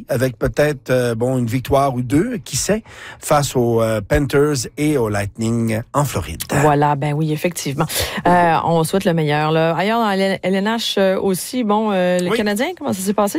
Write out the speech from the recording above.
avec peut-être une victoire ou deux, qui sait, face aux Panthers et au Lightning en Floride. Voilà, ben oui, effectivement. On souhaite le meilleur. Là. Ailleurs, dans la LNH aussi, le Canadien, comment ça s'est passé?